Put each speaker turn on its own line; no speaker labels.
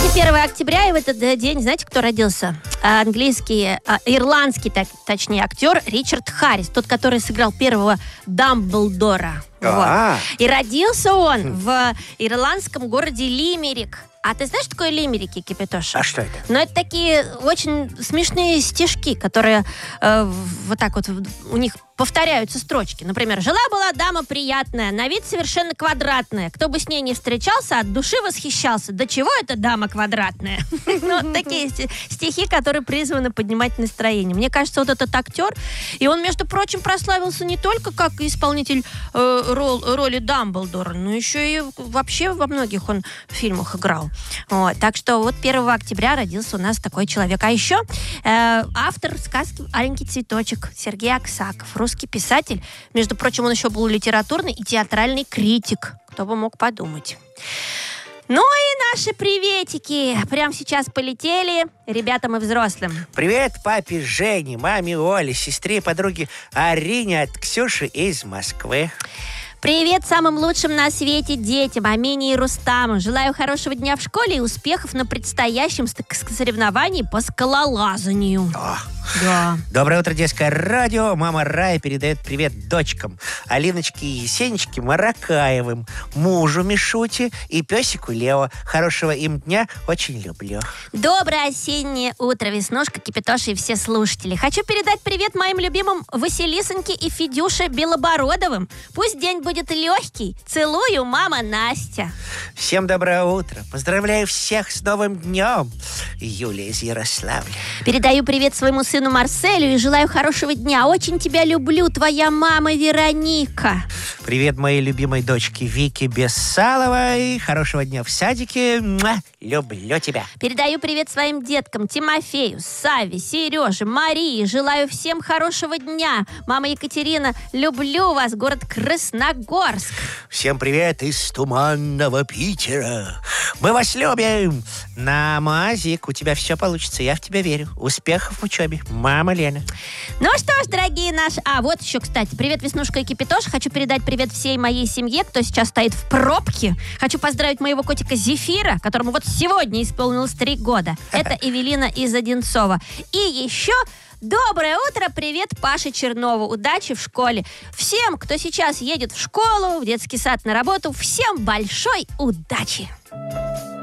Сегодня 1 октября, и в этот день, знаете, кто родился? Ирландский, точнее, актер Ричард Харрис, тот, который сыграл первого Дамблдора. Вот. И родился он в ирландском городе Лимерик. А ты знаешь, что такое лимерики, Кипятоша?
А что это?
Ну, это такие очень смешные стишки, которые вот так вот у них повторяются строчки. Например, жила-была дама приятная, на вид совершенно квадратная. Кто бы с ней не встречался, от души восхищался. До чего эта дама квадратная? Ну, такие стихи, которые призваны поднимать настроение. Мне кажется, вот этот актер, и он, между прочим, прославился не только как исполнитель роли Дамблдора, но еще и вообще во многих он фильмах играл. Вот. Так что вот 1 октября родился у нас такой человек. А еще автор сказки «Аленький цветочек» Сергей Аксаков, русский писатель. Между прочим, он еще был литературный и театральный критик. Кто бы мог подумать. Ну и наши приветики прямо сейчас полетели ребятам и взрослым.
Привет папе Жене, маме Оле, сестре и подруге Арине от Ксюши из Москвы.
Привет самым лучшим на свете детям, Амине и Рустаму. Желаю хорошего дня в школе и успехов на предстоящем соревновании по скалолазанию. Да.
Доброе утро, детское радио. Мама Рая передает привет дочкам Алиночке и Есенечке Маракаевым, мужу Мишуте и песику Лео. Хорошего им дня, очень люблю.
Доброе осеннее утро, Веснушка, Кипятоша и все слушатели. Хочу передать привет моим любимым Василисоньке и Федюше Белобородовым. Пусть день будет легкий. Целую, мама Настя.
Всем доброе утро. Поздравляю всех с новым днем. Юлия из Ярославля.
Передаю привет своему сыну Марселю и желаю хорошего дня. Очень тебя люблю, твоя мама Вероника.
Привет моей любимой дочке Вике Бессаловой. Хорошего дня в садике. Люблю тебя.
Передаю привет своим деткам Тимофею, Саве, Сереже, Марии. Желаю всем хорошего дня. Мама Екатерина, люблю вас, город Красногорск.
Всем привет из туманного Питера. Мы вас любим. Намазик, у тебя все получится, я в тебя верю. Успехов в учебе, мама Лена.
Ну что ж, дорогие наши... вот еще, кстати, привет, Веснушка и Кипятоша. Хочу передать привет всей моей семье, кто сейчас стоит в пробке. Хочу поздравить моего котика Зефира, которому вот сегодня исполнилось 3 года. Это Эвелина из Одинцова. И еще... Доброе утро, привет Паше Чернову. Удачи в школе. Всем, кто сейчас едет в школу, в детский сад, на работу, всем большой удачи.